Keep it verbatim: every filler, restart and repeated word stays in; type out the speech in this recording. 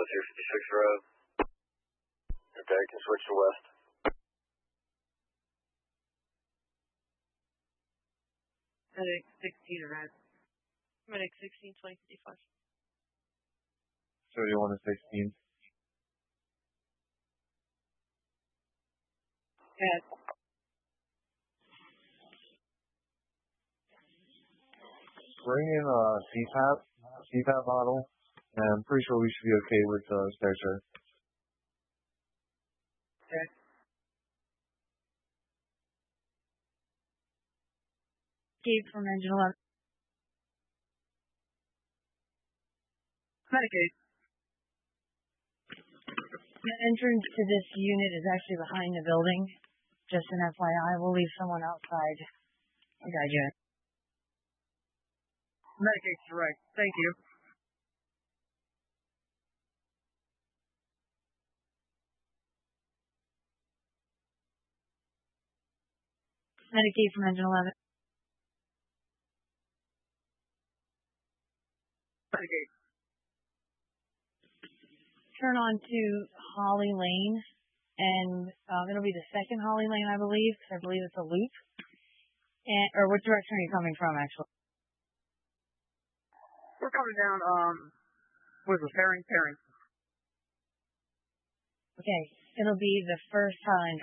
two fifty-six Road. Okay, can switch to west. Medic sixteen red. Medic sixteen, twenty fifty-five. So you want a sixteen? Yeah. Bring in a C PAP, C PAP bottle, and I'm pretty sure we should be okay with the uh, stretcher. Okay. Gate from engine eleven. Medicaid. The entrance to this unit is actually behind the building. Just an F Y I, we'll leave someone outside. I'll guide you. Medicaid's right. Thank you. Medicaid from engine eleven. Medicaid. Turn on to Holly Lane, and um, it'll be the second Holly Lane, I believe, because I believe it's a loop. And, or what direction are you coming from, actually? We're coming down, um, what is it, Pairing, Pairing. Okay, it'll be the first Highline